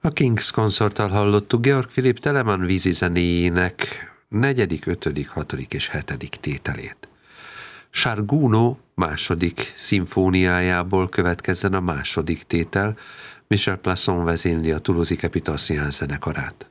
A King's Consorttal hallottuk Georg Philipp Telemann vízizenéjének 4., 5., 6. és 7. tételét. Charles Gounod második szimfóniájából következzen a második tétel, Michel Plasson vezényli a Toulouse-i Capitol Színház zenekarát.